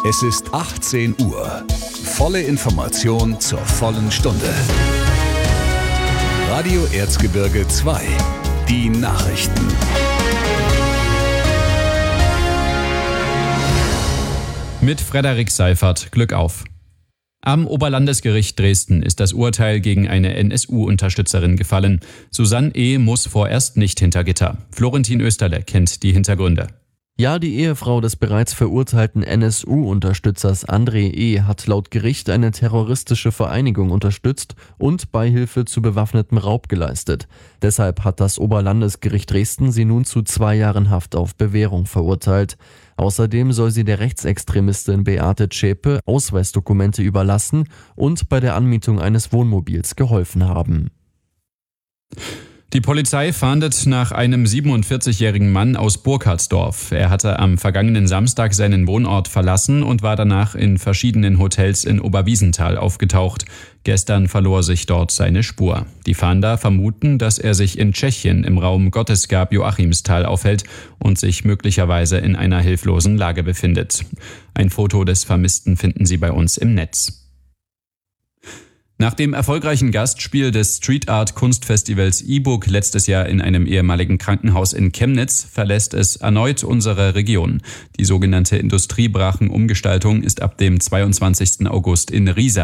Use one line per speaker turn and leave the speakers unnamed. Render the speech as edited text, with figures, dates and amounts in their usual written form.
Es ist 18 Uhr. Volle Information zur vollen Stunde. Radio Erzgebirge 2. Die Nachrichten.
Mit Frederik Seifert. Glück auf. Am Oberlandesgericht Dresden ist das Urteil gegen eine NSU-Unterstützerin gefallen. Susanne E. muss vorerst nicht hinter Gitter. Florentin Österle kennt die Hintergründe.
Ja, die Ehefrau des bereits verurteilten NSU-Unterstützers André E. hat laut Gericht eine terroristische Vereinigung unterstützt und Beihilfe zu bewaffnetem Raub geleistet. Deshalb hat das Oberlandesgericht Dresden sie nun zu 2 Jahren Haft auf Bewährung verurteilt. Außerdem soll sie der Rechtsextremistin Beate Zschäpe Ausweisdokumente überlassen und bei der Anmietung eines Wohnmobils geholfen haben.
Die Polizei fahndet nach einem 47-jährigen Mann aus Burkhardsdorf. Er hatte am vergangenen Samstag seinen Wohnort verlassen und war danach in verschiedenen Hotels in Oberwiesenthal aufgetaucht. Gestern verlor sich dort seine Spur. Die Fahnder vermuten, dass er sich in Tschechien im Raum Gottesgab Joachimsthal aufhält und sich möglicherweise in einer hilflosen Lage befindet. Ein Foto des Vermissten finden Sie bei uns im Netz. Nach dem erfolgreichen Gastspiel des Street Art Kunstfestivals E-Book letztes Jahr in einem ehemaligen Krankenhaus in Chemnitz verlässt es erneut unsere Region. Die sogenannte Industriebrachenumgestaltung ist ab dem 22. August in Riesa